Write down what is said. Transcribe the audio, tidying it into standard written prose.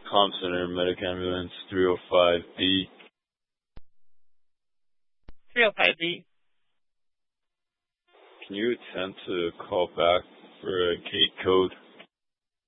Comm Center, Medic Ambulance 305B. 305B. Can you attempt to call back for a gate code?